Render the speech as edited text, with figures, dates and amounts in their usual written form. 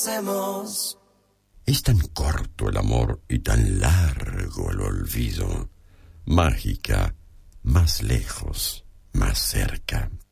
Es tan corto el amor y tan largo el olvido. Mágica, más lejos, más cerca.